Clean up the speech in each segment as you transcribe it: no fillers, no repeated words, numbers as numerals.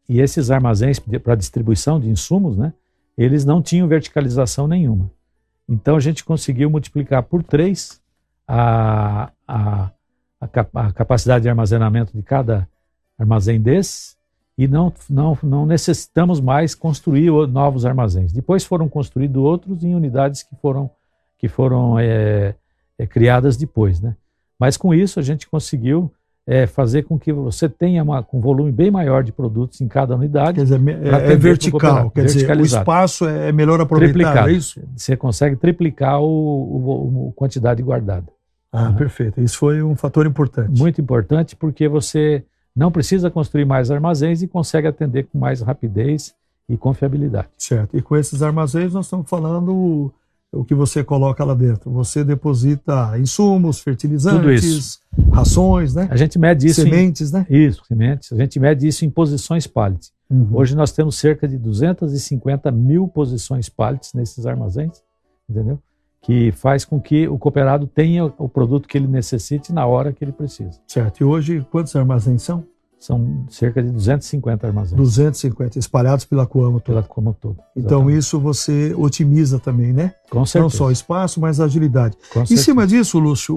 E esses armazéns para distribuição de insumos, né, eles não tinham verticalização nenhuma. Então a gente conseguiu multiplicar por 3 a capacidade de armazenamento de cada armazém desses, e não necessitamos mais construir novos armazéns. Depois foram construídos outros em unidades que foram criadas depois, né? Mas com isso a gente conseguiu fazer com que você tenha um volume bem maior de produtos em cada unidade. Quer dizer, é vertical, quer dizer, o espaço é melhor aproveitado, é isso? Você consegue triplicar a quantidade guardada. Perfeito. Isso foi um fator importante. Muito importante, porque você não precisa construir mais armazéns e consegue atender com mais rapidez e confiabilidade. Certo. E com esses armazéns nós estamos falando o que você coloca lá dentro. Você deposita insumos, fertilizantes, rações, né? A gente mede isso sementes, né? Isso, sementes. A gente mede isso em posições pallet. Hoje nós temos cerca de 250 mil posições pallets nesses armazéns, entendeu? Que faz com que o cooperado tenha o produto que ele necessite na hora que ele precisa. Certo. E hoje, quantos armazéns são? São cerca de 250 armazéns. 250, espalhados pela Coamo toda. Então isso você otimiza também, né? Com certeza. Não só espaço, mas agilidade. Em cima disso, Lúcio,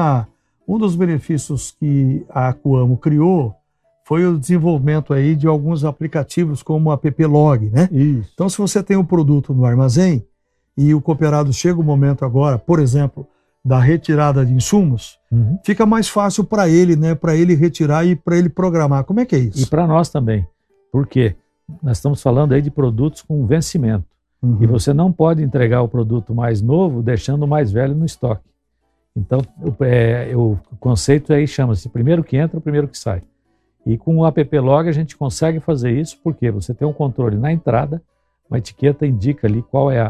um dos benefícios que a Coamo criou foi o desenvolvimento aí de alguns aplicativos como o AppLog, né? Isso. Então se você tem um produto no armazém, e o cooperado chega o momento agora, por exemplo, da retirada de insumos, fica mais fácil para ele, né? Para ele retirar e para ele programar. Como é que é isso? E para nós também. Por quê? Nós estamos falando aí de produtos com vencimento. E você não pode entregar o produto mais novo deixando o mais velho no estoque. Então, o conceito aí chama-se primeiro que entra, primeiro que sai. E com o AppLog a gente consegue fazer isso porque você tem um controle na entrada, uma etiqueta indica ali qual é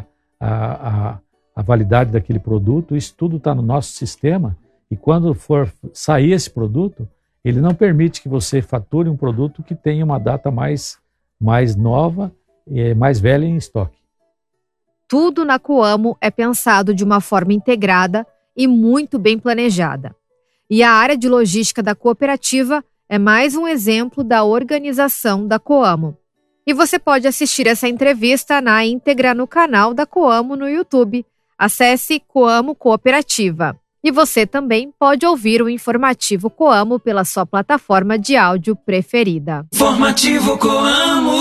a validade daquele produto, isso tudo está no nosso sistema, e quando for sair esse produto, ele não permite que você fature um produto que tenha uma data mais nova e mais velha em estoque. Tudo na Coamo é pensado de uma forma integrada e muito bem planejada. E a área de logística da cooperativa é mais um exemplo da organização da Coamo. E você pode assistir essa entrevista na íntegra no canal da Coamo no YouTube. Acesse Coamo Cooperativa. E você também pode ouvir o Informativo Coamo pela sua plataforma de áudio preferida. Informativo Coamo.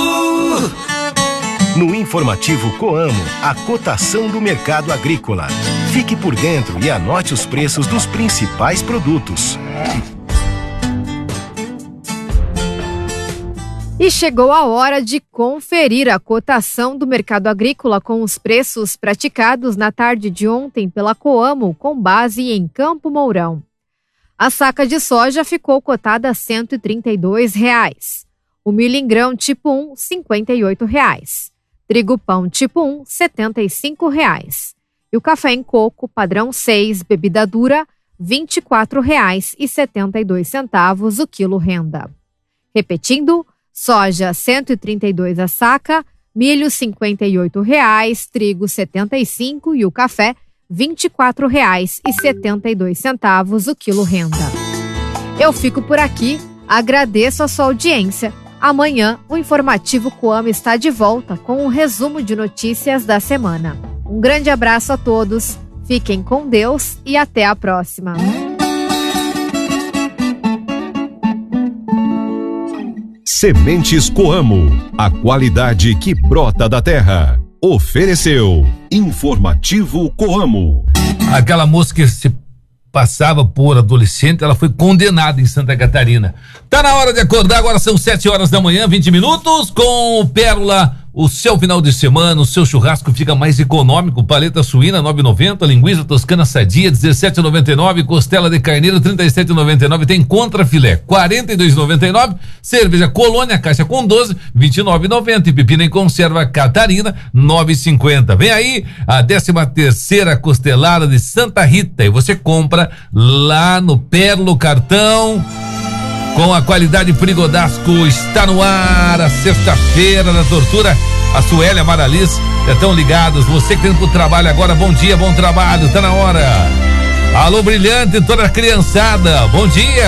No Informativo Coamo, a cotação do mercado agrícola. Fique por dentro e anote os preços dos principais produtos. E chegou a hora de conferir a cotação do mercado agrícola com os preços praticados na tarde de ontem pela Coamo, com base em Campo Mourão. A saca de soja ficou cotada a R$ 132,00. O milho em grão tipo 1, R$ 58,00. Trigo pão tipo 1, R$ 75,00. E o café em coco padrão 6, bebida dura, R$ 24,72 o quilo renda. Repetindo, soja R$ 132 a saca, milho R$ 58,00, trigo R$ 75 e o café R$ 24,72 o quilo renda. Eu fico por aqui, agradeço a sua audiência. Amanhã o Informativo Coamo está de volta com um resumo de notícias da semana. Um grande abraço a todos, fiquem com Deus e até a próxima. Sementes Coamo, a qualidade que brota da terra. Ofereceu Informativo Coamo. Aquela moça que se passava por adolescente, ela foi condenada em Santa Catarina. Tá na hora de acordar, agora são 7h da manhã, 20 minutos, com o Pérola. O seu final de semana, o seu churrasco fica mais econômico. Paleta suína, 9,90. Linguiça toscana sadia, 17,99. Costela de carneiro, 37,99. Tem contrafilé, 42,99. Cerveja Colônia, caixa com 12, 29,90. E pepina em conserva Catarina, 9,50. Vem aí a 13ª costelada de Santa Rita. E você compra lá no Pérola Cartão. Com a qualidade Frigodasco, está no ar a sexta-feira da tortura. A Suélia, a Maralice, já estão ligados. Você que tem pro trabalho agora, bom dia, bom trabalho, tá na hora. Alô, Brilhante, toda a criançada, bom dia.